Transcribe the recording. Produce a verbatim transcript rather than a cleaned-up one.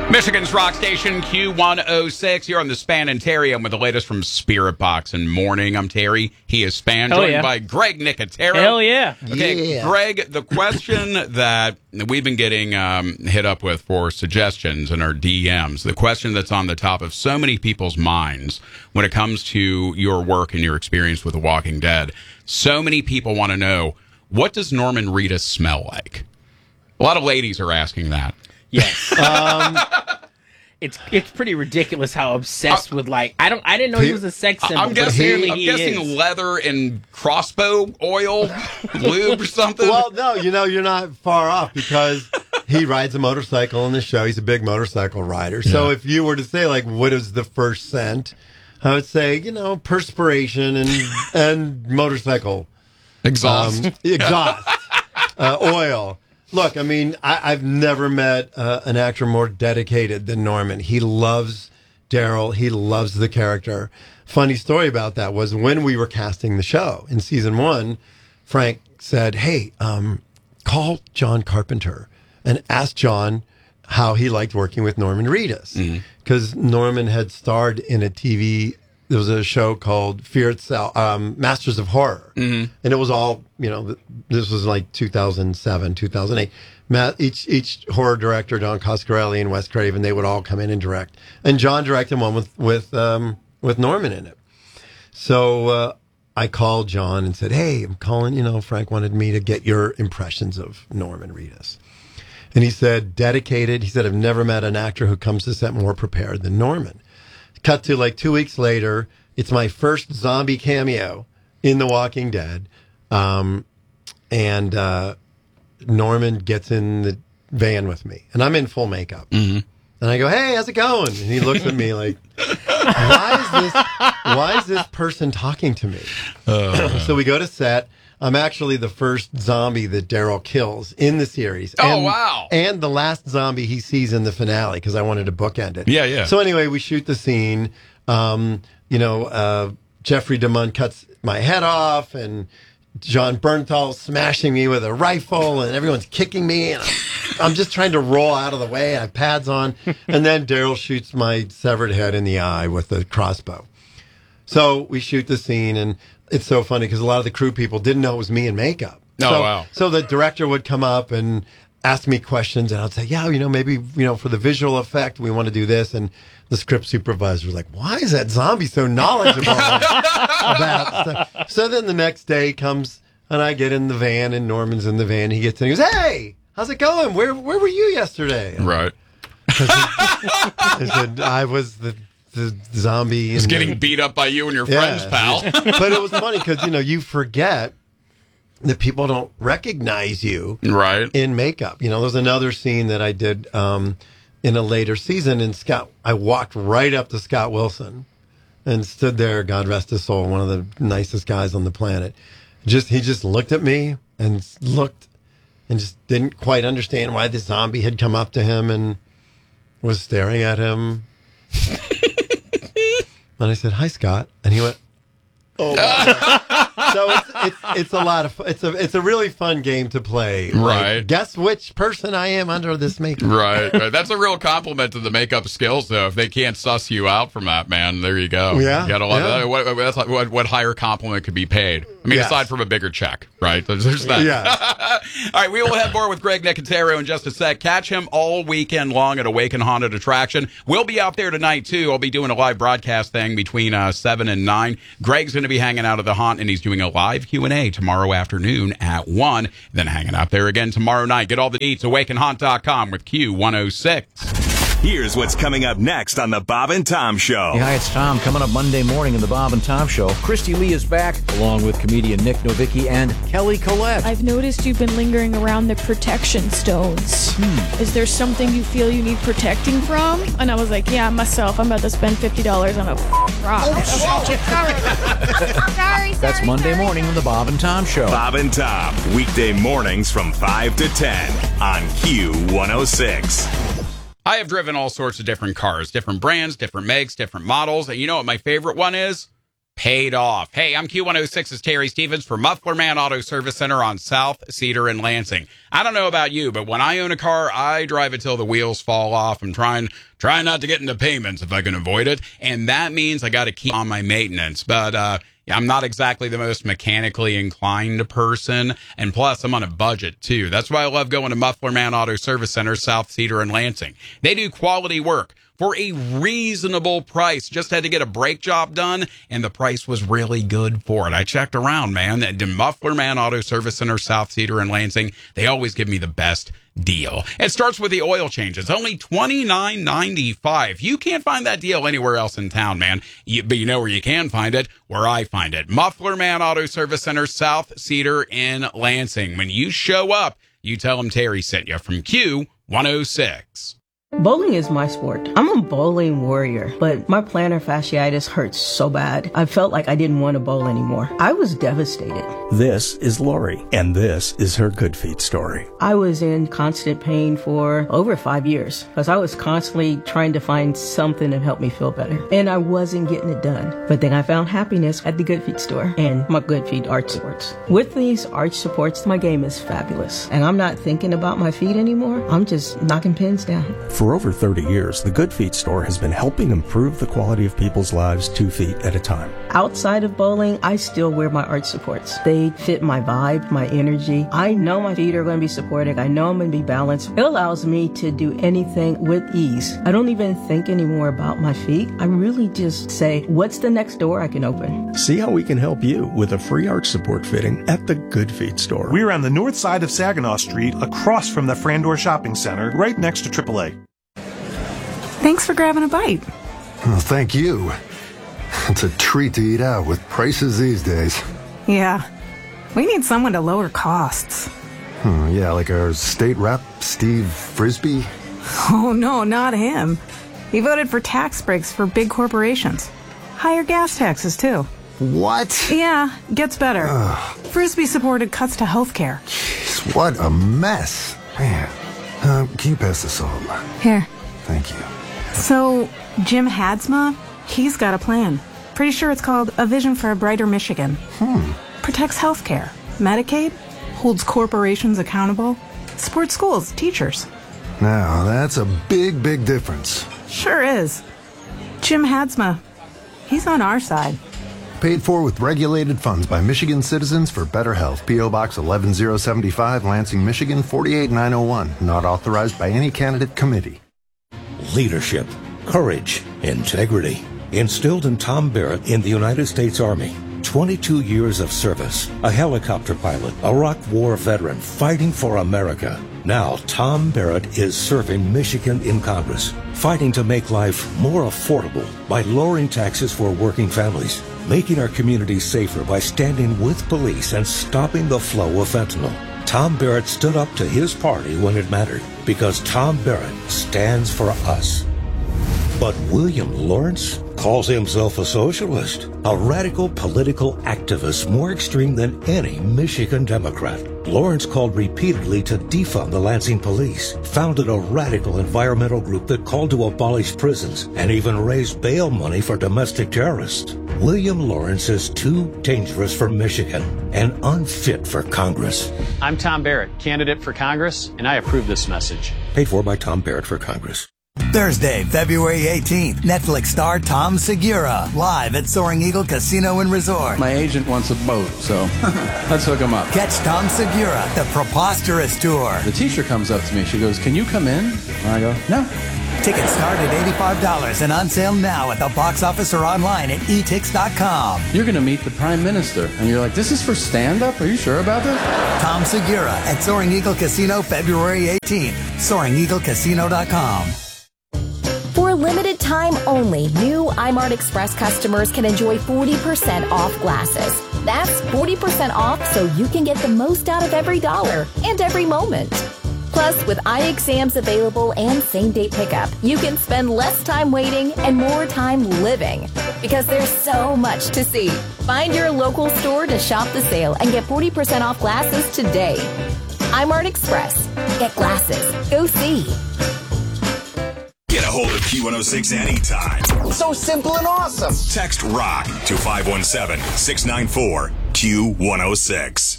Michigan's rock station, Q one oh six. Here on the Span and Terry. I'm with the latest from Spirit Box and Morning. I'm Terry. He is Span, Hell joined yeah. by Greg Nicotero. Hell yeah. Okay, Yeah. Greg, the question that we've been getting um, hit up with for suggestions in our D Ms, the question that's on the top of so many people's minds when it comes to your work and your experience with The Walking Dead, so many people want to know, what does Norman Reedus smell like? A lot of ladies are asking that. Yes. Um, it's it's pretty ridiculous how obsessed uh, with like I don't I didn't know he was a sex symbol. I'm but guessing, apparently I'm he guessing is. leather and crossbow oil, lube or something. Well, no, you know, you're not far off because he rides a motorcycle in the show. He's a big motorcycle rider. So Yeah. if you were to say, like, what is the first scent, I would say, you know, perspiration and and motorcycle exhaust, um, exhaust, uh, oil. Look, I mean, I, I've never met uh, an actor more dedicated than Norman. He loves Daryl. He loves the character. Funny story about that was when we were casting the show in season one, Frank said, hey, um, call John Carpenter and ask John how he liked working with Norman Reedus. Because mm-hmm. Norman had starred in a T V, there was a show called Fear Itself, um, Masters of Horror. Mm-hmm. And it was all, you know, this was like two thousand seven, two thousand eight. Ma- each each horror director, Don Coscarelli and Wes Craven, they would all come in and direct. And John directed one with with um, with Norman in it. So uh, I called John and said, hey, I'm calling, you know, Frank wanted me to get your impressions of Norman Reedus. And he said, dedicated. He said, I've never met an actor who comes to set more prepared than Norman. Cut to like two weeks later, it's my first zombie cameo in The Walking Dead. Um, and uh, Norman gets in the van with me, and I'm in full makeup. Mm-hmm. And I go, hey, how's it going? And he looks at me like, why is this, why is this person talking to me? Uh. So we go to set. I'm actually the first zombie that Daryl kills in the series. Oh, and, wow. And the last zombie he sees in the finale, because I wanted to bookend it. Yeah, yeah. So anyway, we shoot the scene. Um, you know, uh, Jeffrey DeMunn cuts my head off, and John Bernthal smashing me with a rifle, and everyone's kicking me, and I'm, I'm just trying to roll out of the way. I have pads on. And then Daryl shoots my severed head in the eye with a crossbow. So we shoot the scene, and it's so funny because a lot of the crew people didn't know it was me in makeup. Oh, so, wow. So the director would come up and ask me questions, and I'd say, yeah, you know, maybe, you know, for the visual effect, we want to do this. And the script supervisor was like, why is that zombie so knowledgeable about stuff? So then the next day comes, and I get in the van, and Norman's in the van. He gets in, he goes, hey, how's it going? Where where were you yesterday? And right. I said, I was the... the zombie He's and getting the, beat up by you and your yeah. friends, pal. But it was funny because, you know, you forget that people don't recognize you right in makeup. You know, there's another scene that I did um, in a later season, and Scott, I walked right up to Scott Wilson and stood there, God rest his soul, one of the nicest guys on the planet. Just He just looked at me and looked and just didn't quite understand why the zombie had come up to him and was staring at him. And I said, hi, Scott. And he went, oh, my God. So it's, it's it's a lot of fun. It's a, it's a really fun game to play. Right. Like, guess which person I am under this makeup. Right, right. That's a real compliment to the makeup skills, though. If they can't suss you out from that, man, there you go. Yeah. You got a lot yeah. of, what, that's like, what, what higher compliment could be paid? I mean, Yes. aside from a bigger check, right? There's, there's that. Yeah. All right, we will have more with Greg Nicotero in just a sec. Catch him all weekend long at Awaken Haunted Attraction. We'll be out there tonight, too. I'll be doing a live broadcast thing between uh, seven and nine. Greg's going to be hanging out at the Haunt, and he's doing a live Q and A tomorrow afternoon at one. Then hanging out there again tomorrow night. Get all the deets, awaken haunt dot com with Q one oh six. Here's what's coming up next on the Bob and Tom Show. Yeah, hi, it's Tom. Coming up Monday morning in the Bob and Tom Show, Christy Lee is back, along with comedian Nick Novicki and Kelly Collette. I've noticed you've been lingering around the protection stones. Hmm. Is there something you feel you need protecting from? And I was like, yeah, myself. I'm about to spend fifty dollars on a rock. Oh, sorry. sorry, sorry. That's Monday sorry. morning in the Bob and Tom Show. Bob and Tom, weekday mornings from five to ten on Q one oh six. I have driven all sorts of different cars, different brands, different makes, different models. And you know what my favorite one is? paid off. Hey, I'm Q one oh six's Terry Stevens for Muffler Man Auto Service Center on South Cedar in Lansing. I don't know about you, but when I own a car, I drive it till the wheels fall off. I'm trying, trying not to get into payments if I can avoid it. And that means I got to keep on my maintenance. But, uh, I'm not exactly the most mechanically inclined person. And plus, I'm on a budget, too. That's why I love going to Muffler Man Auto Service Center, South Cedar in Lansing. They do quality work for a reasonable price. Just had to get a brake job done, and the price was really good for it. I checked around, man. The Muffler Man Auto Service Center, South Cedar in Lansing, they always give me the best deal. It starts with the oil change. It's only twenty-nine ninety-five. You can't find that deal anywhere else in town, man. You, but you know where you can find it? Where I find it. Muffler Man Auto Service Center, South Cedar in Lansing. When you show up, you tell them Terry sent you from Q one oh six. Bowling is my sport. I'm a bowling warrior, but my plantar fasciitis hurts so bad. I felt like I didn't want to bowl anymore. I was devastated. This is Lori, and this is her Good Feet story. I was in constant pain for over five years because I was constantly trying to find something to help me feel better, and I wasn't getting it done. But then I found happiness at the Good Feet store and my Good Feet arch supports. With these arch supports, my game is fabulous, and I'm not thinking about my feet anymore. I'm just knocking pins down. For over thirty years, the Good Feet store has been helping improve the quality of people's lives two feet at a time. Outside of bowling, I still wear my arch supports. They fit my vibe, my energy. I know my feet are going to be supported. I know I'm going to be balanced. It allows me to do anything with ease. I don't even think anymore about my feet. I really just say, what's the next door I can open? See how we can help you with a free arch support fitting at the Good Feet store. We're on the north side of Saginaw Street, across from the Frandor Shopping Center, right next to triple A. Thanks for grabbing a bite. Well, thank you. It's a treat to eat out with prices these days. Yeah. We need someone to lower costs. Hmm, yeah, like our state rep, Steve Frisbee? Oh, no, not him. He voted for tax breaks for big corporations. Higher gas taxes, too. What? Yeah, gets better. Ugh. Frisbee supported cuts to health care. Jeez, what a mess. Man. Uh, can you pass the salt? Here. Thank you. So, Jim Hadsma, he's got a plan. Pretty sure it's called A Vision for a Brighter Michigan. Hmm. Protects health care, Medicaid, holds corporations accountable, supports schools, teachers. Now, that's a big, big difference. Sure is. Jim Hadsma, he's on our side. Paid for with regulated funds by Michigan Citizens for Better Health. P O. Box eleven oh seventy-five, Lansing, Michigan, forty-eight nine oh one. Not authorized by any candidate committee. Leadership, courage, integrity, instilled in Tom Barrett in the United States Army. twenty-two years of service, a helicopter pilot, Iraq War veteran fighting for America. Now Tom Barrett is serving Michigan in Congress, fighting to make life more affordable by lowering taxes for working families, making our communities safer by standing with police and stopping the flow of fentanyl. Tom Barrett stood up to his party when it mattered, because Tom Barrett stands for us. But William Lawrence calls himself a socialist, a radical political activist more extreme than any Michigan Democrat. Lawrence called repeatedly to defund the Lansing police, founded a radical environmental group that called to abolish prisons, and even raised bail money for domestic terrorists. William Lawrence is too dangerous for Michigan and unfit for Congress. I'm Tom Barrett, candidate for Congress, and I approve this message. Paid for by Tom Barrett for Congress. Thursday, February eighteenth, Netflix star Tom Segura, live at Soaring Eagle Casino and Resort. My agent wants a boat, so let's hook him up. Catch Tom Segura, the Preposterous Tour. The teacher comes up to me. She goes, "Can you come in?" And I go, "No." Tickets start at eighty-five dollars and on sale now at the box office or online at e tix dot com. You're going to meet the Prime Minister, and you're like, "This is for stand-up? Are you sure about this?" Tom Segura at Soaring Eagle Casino, February eighteenth. soaring eagle casino dot com. For a limited time only, new iMart Express customers can enjoy forty percent off glasses. That's forty percent off so you can get the most out of every dollar and every moment. Plus, with eye exams available and same-day pickup, you can spend less time waiting and more time living. Because there's so much to see. Find your local store to shop the sale and get forty percent off glasses today. iMart Express. Get glasses. Go see. Get a hold of Q one oh six anytime. So simple and awesome. Text ROCK to five one seven, six nine four, Q one oh six.